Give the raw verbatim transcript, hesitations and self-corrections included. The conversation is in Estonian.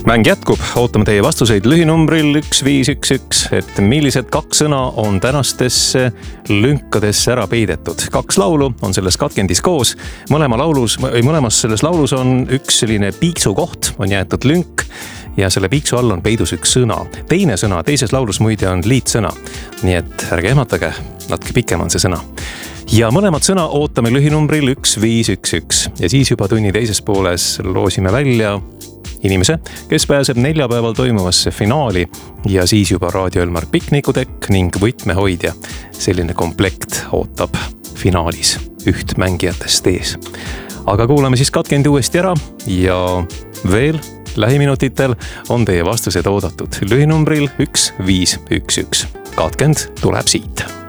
Mäng jätkub, ootame teie vastuseid lühinumbril üks viis üks üks, et millised kaks sõna on tänastesse lünkadesse ära peidetud. Kaks laulu on selles katkendis koos, mõlema laulus, või mõlemas selles laulus on üks selline piiksu koht, on jäetud lünk ja selle piiksu all on peidus üks sõna. Teine sõna teises laulus muide on liitsõna, nii et ärge ehmatage, natuke pikem on see sõna. Ja mõlemad sõna ootame lühinumbril üks viis üks üks ja siis juba tunni teises pooles loosime välja inimese, kes pääseb neljapäeval toimuvasse finaali ja siis juba Raadio Elmar piknikutekk ning võtmehoidja. Selline komplekt ootab finaalis üht mängijatest ees. Aga kuulame siis katkendi uuesti ära ja veel lähiminutitel on teie vastused oodatud lühinumbril üks viis üks üks. Katkend tuleb siit.